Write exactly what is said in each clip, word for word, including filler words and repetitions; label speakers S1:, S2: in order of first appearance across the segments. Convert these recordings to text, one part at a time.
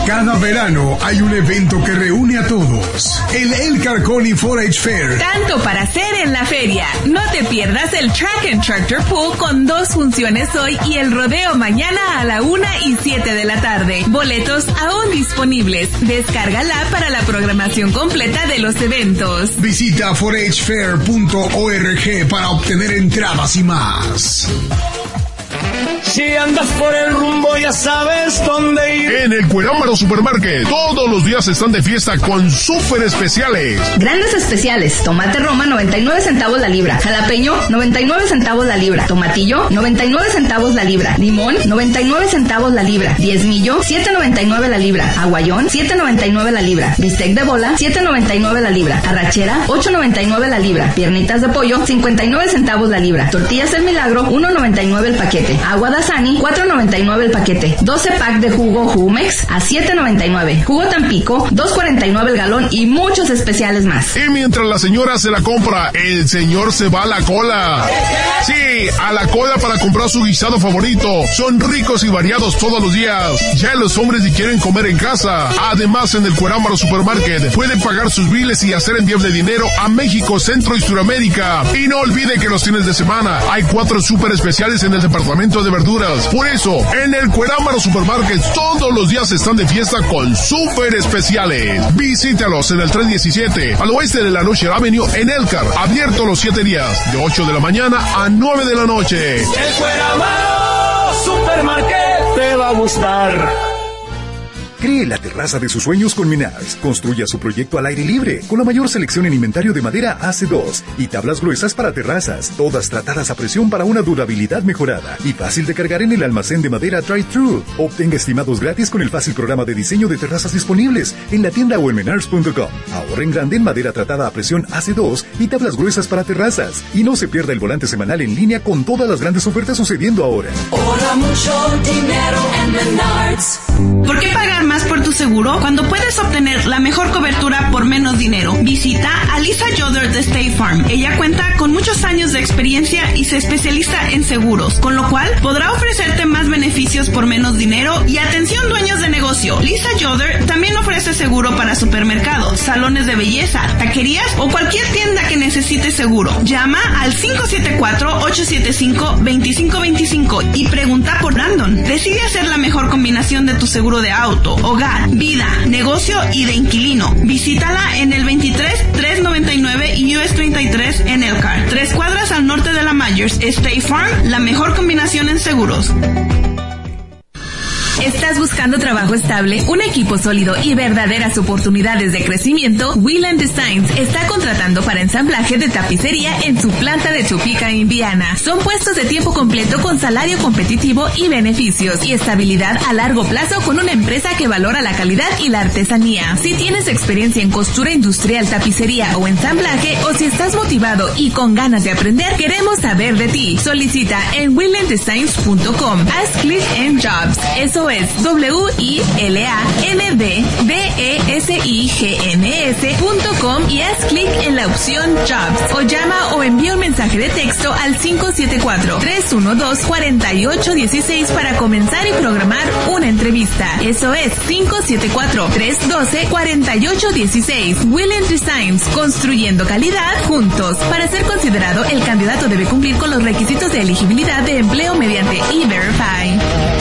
S1: Cada verano hay un evento que reúne a todos. El Elcar Coney cuatro H Fair.
S2: Tanto para hacer en la feria. No te pierdas el Track and Tractor Pull con dos funciones hoy y el rodeo mañana a la una y siete de la tarde. Boletos aún disponibles. Descárgala para la programación completa de los eventos.
S1: Visita cuatro h fair punto org para obtener entradas y más.
S3: Si andas por el rumbo ya sabes dónde ir.
S4: En el Cuerámaro Supermarket todos los días están de fiesta con súper especiales.
S5: Grandes especiales: tomate roma noventa y nueve centavos la libra, jalapeño noventa y nueve centavos la libra, tomatillo noventa y nueve centavos la libra, limón noventa y nueve centavos la libra, diezmillo siete noventa y nueve la libra, aguayón siete noventa y nueve la libra, bistec de bola siete noventa y nueve la libra, arrachera ocho noventa y nueve la libra, piernitas de pollo cincuenta y nueve centavos la libra, tortillas El Milagro uno noventa y nueve el paquete, agua Dasani cuatro noventa y nueve el paquete, doce pack de jugo Jumex a siete noventa y nueve, jugo Tampico dos cuarenta y nueve el galón y muchos especiales más.
S4: Y mientras la señora se la compra, el señor se va a la cola. Sí, a la cola para comprar su guisado favorito. Son ricos y variados todos los días. Ya los hombres si quieren comer en casa. Además, en el Cuerámaro Supermarket pueden pagar sus biles y hacer envíos de dinero a México, Centro y Suramérica. Y no olvide que los fines de semana hay cuatro súper especiales en el departamento de verduras. Por eso, en el Cuerámaro Supermarket todos los días están de fiesta con súper especiales. Visítalos en el tres diecisiete al oeste de la Noche Avenue en Elcar. Abierto los siete días, de ocho de la mañana a nueve de la noche.
S3: El Cuerámaro Supermarket te va a gustar.
S6: Cree la terraza de sus sueños con Menards. Construya su proyecto al aire libre, con la mayor selección en inventario de madera A C dos y tablas gruesas para terrazas, todas tratadas a presión para una durabilidad mejorada y fácil de cargar en el almacén de madera Drive-Thru. Obtenga estimados gratis con el fácil programa de diseño de terrazas disponibles en la tienda o en menards punto com. Ahorren grande en madera tratada a presión A C dos y tablas gruesas para terrazas. Y no se pierda el volante semanal en línea con todas las grandes ofertas sucediendo ahora.
S7: Ahorra mucho dinero en Menards.
S8: ¿Por qué pagar más por tu seguro cuando puedes obtener la mejor cobertura por menos dinero? Visita a Lisa Yoder de State Farm. Ella cuenta con muchos años de experiencia y se especializa en seguros, con lo cual podrá ofrecerte más beneficios por menos dinero y atención dueños de negocio. Lisa Yoder también ofrece seguro para supermercados, salones de belleza, taquerías o cualquier tienda que necesite seguro. Llama al cinco siete cuatro, ocho siete cinco, dos cinco dos cinco y pregunta por Brandon. Decide hacer la mejor combinación de tu seguro de auto, hogar, vida, negocio y de inquilino. Visítala en el veintitrés, trescientos noventa y nueve y U S treinta y tres en Elkhart. Tres cuadras al norte de la Myers. State Farm, la mejor combinación en seguros.
S2: ¿Estás buscando trabajo estable, un equipo sólido y verdaderas oportunidades de crecimiento? Wheeland Designs está contratando para ensamblaje de tapicería en su planta de Topeka, Indiana. Son puestos de tiempo completo con salario competitivo y beneficios y estabilidad a largo plazo con una empresa que valora la calidad y la artesanía. Si tienes experiencia en costura industrial, tapicería o ensamblaje, o si estás motivado y con ganas de aprender, queremos saber de ti. Solicita en wheeland designs punto com. Haz clic en Jobs. Eso es W I L A N D D E S I G N S punto com y haz clic en la opción Jobs o llama o envía un mensaje de texto al cinco siete cuatro, tres uno dos, cuatro ocho uno seis para comenzar y programar una entrevista. Eso es cinco siete cuatro, tres uno dos, cuatro ocho uno seis. Wheeland Designs, construyendo calidad juntos. Para ser considerado, el candidato debe cumplir con los requisitos de elegibilidad de empleo mediante E-Verify.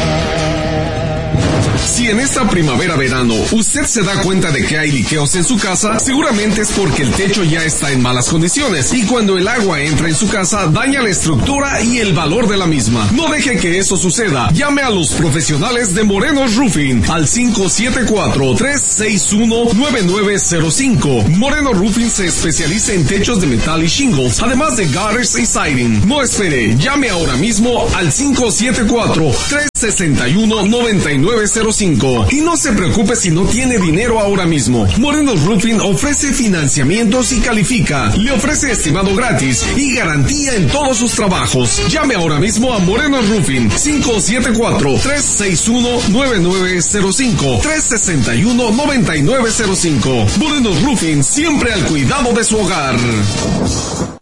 S9: Si en esta primavera-verano usted se da cuenta de que hay liqueos en su casa, seguramente es porque el techo ya está en malas condiciones y cuando el agua entra en su casa daña la estructura y el valor de la misma. No deje que eso suceda. Llame a los profesionales de Morenos Roofing al cinco siete cuatro, tres seis uno, nueve nueve cero cinco. Moreno Roofing se especializa en techos de metal y shingles, además de gutters y siding. No espere, llame ahora mismo al cinco siete cuatro, tres seis uno, nueve nueve cero cinco. Y no se preocupe si no tiene dinero ahora mismo. Morenos Roofing ofrece financiamientos y califica. Le ofrece estimado gratis y garantía en todos sus trabajos. Llame ahora mismo a Morenos Roofing cinco siete cuatro, tres seis uno, nueve nueve cero cinco, tres seis uno, nueve nueve cero cinco. Morenos Roofing, siempre al cuidado de su hogar.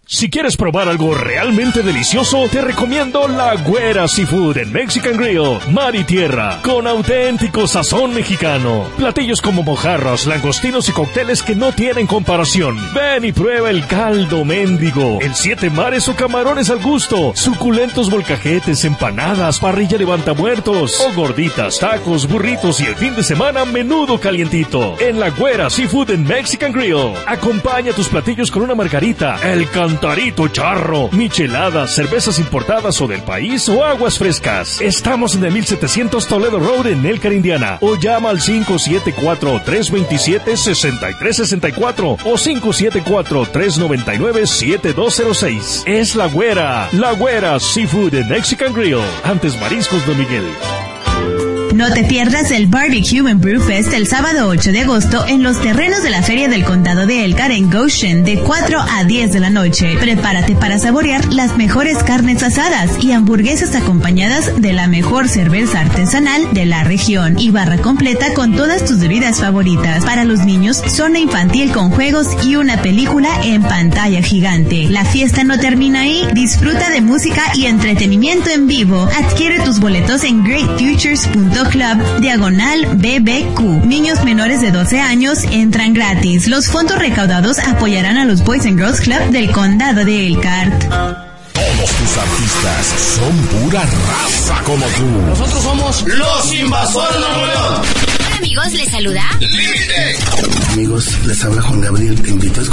S10: Si quieres probar algo realmente delicioso, te recomiendo La Güera Seafood en Mexican Grill. Mar y tierra, con auténtico sazón mexicano. Platillos como mojarras, langostinos y cócteles que no tienen comparación. Ven y prueba el caldo mendigo, el siete mares o camarones al gusto, suculentos molcajetes, empanadas, parrilla levantamuertos o gorditas, tacos, burritos y el fin de semana menudo calientito. En La Güera Seafood en Mexican Grill. Acompaña tus platillos con una margarita, el can Tarito charro, micheladas, cervezas importadas o del país o aguas frescas. Estamos en el mil setecientos Toledo Road en Elkhart, Indiana. O llama al cinco siete cuatro, tres dos siete, seis tres seis cuatro o cinco siete cuatro, tres nueve nueve, siete dos cero seis. Es La Güera, La Güera Seafood en Mexican Grill. Antes Mariscos Don Miguel.
S2: No te pierdas el Barbecue and Brew Fest el sábado ocho de agosto en los terrenos de la Feria del Condado de Elkhart en Goshen de cuatro a diez de la noche. Prepárate para saborear las mejores carnes asadas y hamburguesas acompañadas de la mejor cerveza artesanal de la región y barra completa con todas tus bebidas favoritas. Para los niños, zona infantil con juegos y una película en pantalla gigante. La fiesta no termina ahí. Disfruta de música y entretenimiento en vivo. Adquiere tus boletos en great futures punto club diagonal B B Q. Niños menores de doce años entran gratis. Los fondos recaudados apoyarán a los Boys and Girls Club del Condado de Elkhart.
S11: Todos tus artistas son pura raza como tú.
S3: Nosotros somos los Invasores de Nuevo León.
S12: Hola amigos, les saluda
S13: Límite. Amigos, les habla Juan Gabriel. Te invito a